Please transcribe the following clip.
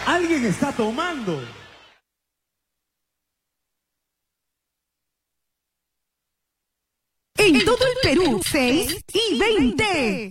Alguien está tomando. En todo el Perú, 6 y 20.